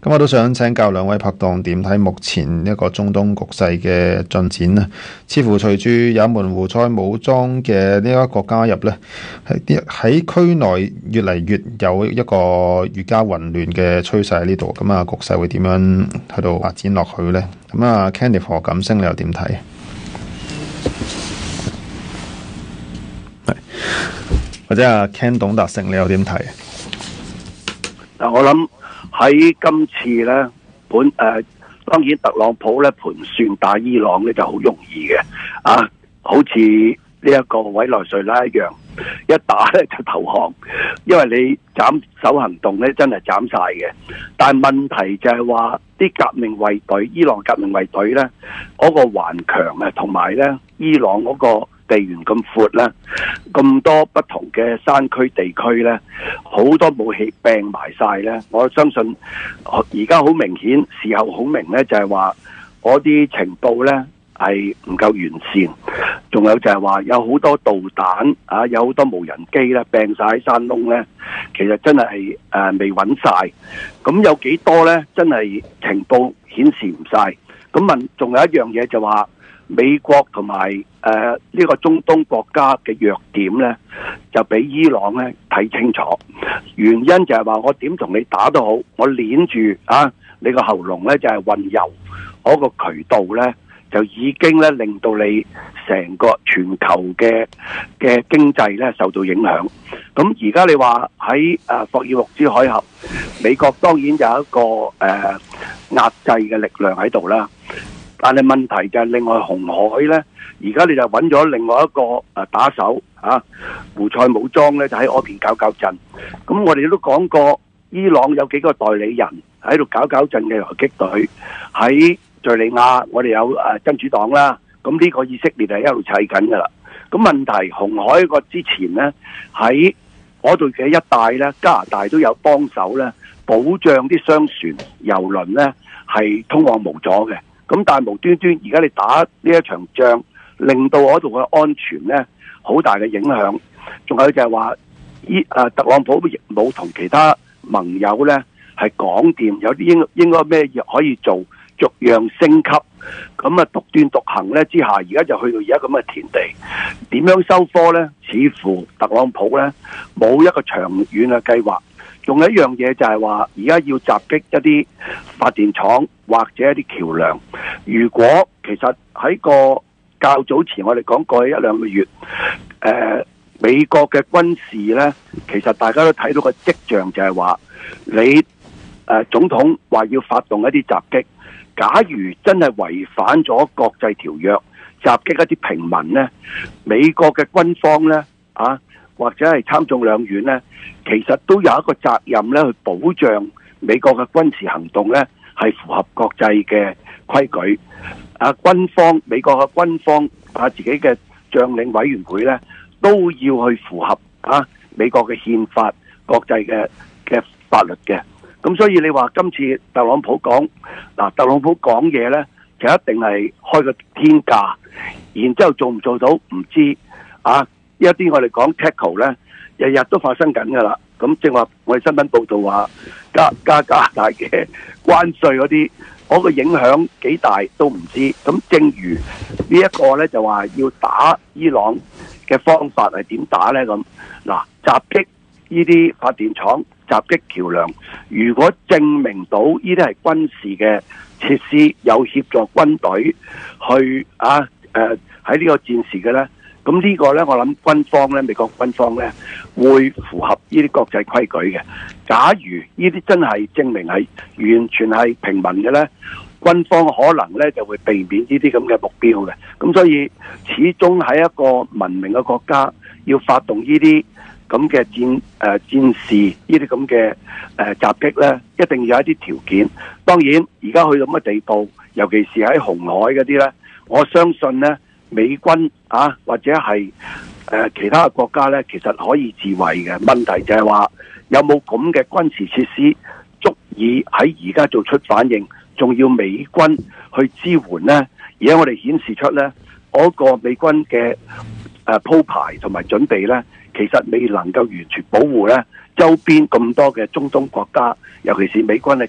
咁我都想請教兩位拍檔點睇目前一個中東局勢嘅進展呢？似乎隨住也門胡塞武裝嘅呢一個加入呢，喺區內越嚟越有一個越加混亂嘅趨勢喺呢度。咁啊，局勢會點樣喺度發展落去呢？咁啊 Kenneth 何錦星你又點睇？或者阿 Ken 董達成你又點睇？ 嗱，我諗喺今次咧，當然特朗普咧盤算打伊朗咧就好容易嘅，好似呢一個委內瑞拉一樣，一打咧就投降，因為你斬首行動咧真係斬晒嘅。但係問題就係話啲革命衛隊，伊朗革命衛隊咧嗰個頑強啊，同埋咧伊朗嗰個地緣咁闊咧，咁多不同嘅山區地區咧，好多武器掟埋晒咧。我相信而家好明顯，事後好明咧，就係話嗰啲情報咧係唔夠完善，仲有就係話有好多導彈啊，有好多無人機咧掟晒喺山窿咧，其實真係未穩晒。咁有幾多咧？真係情報顯示唔晒。咁仲有一樣嘢就話，美國同埋呢個中東國家嘅弱點呢，就俾伊朗呢睇清楚。原因就係話我點同你打都好，我鏈住你個喉嚨呢，就係運油嗰個渠道呢，就已經呢令到你成個全球嘅經濟呢受到影響。咁而家你話喺霍爾木茲海峽，美國當然有一個壓制嘅力量喺度啦。但係問題就係另外紅海呢，而家你就揾咗另外一個打手胡塞武裝呢，就喺嗰邊搞震。咁我哋都講過，伊朗有幾個代理人喺度搞震嘅游擊隊，喺敘利亞我哋有真主黨啦。咁呢個以色列係一路砌緊噶啦。咁問題紅海個之前呢，喺嗰度嘅一帶呢，加拿大都有幫手呢，保障啲商船郵輪呢係通往無阻嘅。咁但係無端端而家你打呢一場仗，令到嗰度嘅安全呢好大嘅影響。仲有就係話，特朗普亦冇同其他盟友呢係講掂，有啲應該咩嘢可以做，逐樣升級。咁獨斷獨行呢之下，而家就去到而家咁嘅田地，點樣收科呢？似乎特朗普呢冇一個長遠嘅計劃。仲有一樣嘢就係話，而家要襲擊一啲發電廠或者一啲橋梁。如果其實喺個較早前我哋講過一兩個月，美國嘅軍事呢，其實大家都睇到個跡象就係話，你總統話要發動一啲襲擊，假如真係違反咗國際條約，襲擊一啲平民呢，美國嘅軍方呢，或者係參眾兩院呢，其實都有一個責任呢去保障美國嘅軍事行動呢係符合國際嘅規矩。美國嘅軍方自己嘅將領委員會呢都要去符合美國嘅憲法、國際嘅法律嘅。咁所以你話今次特朗普講嘢呢，就一定係開個天價，然之後做唔做到唔知一啲我哋講 tackle 呢，日日都發生緊噶啦。咁正話我哋新聞報道話加拿大嘅關稅嗰啲，嗰個影響幾大都唔知。咁正如呢一個呢，就話要打伊朗嘅方法係點打呢？咁襲擊呢啲發電廠、襲擊橋梁，如果證明到呢啲係軍事嘅設施，有協助軍隊去喺呢個戰時嘅呢。咁呢個呢，我諗軍方呢，美國軍方呢，會符合呢啲國際規矩嘅。假如呢啲真係證明係完全係平民嘅呢，軍方可能呢就會避免呢啲咁嘅目標嘅。咁所以始終喺一個文明嘅國家，要發動呢啲咁嘅戰事，呢啲咁嘅襲擊呢，一定要有一啲條件。當然而家去到咁嘅地步，尤其是喺紅海嗰啲呢，我相信呢，美軍或者係其他嘅國家呢，其實可以自衛嘅。問題就係話有冇咁嘅軍事設施足以喺而家做出反應，仲要美軍去支援呢？而家我哋顯示出呢，嗰個美軍嘅鋪排同埋準備呢，其實未能夠完全保護呢周邊咁多嘅中東國家，尤其是美軍係